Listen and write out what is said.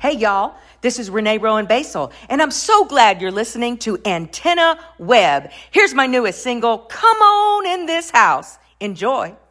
Hey, y'all, this is Renee Rowan Basel, and I'm so glad you're listening to Antenna Web. Here's my newest single, Come On in This House. Enjoy.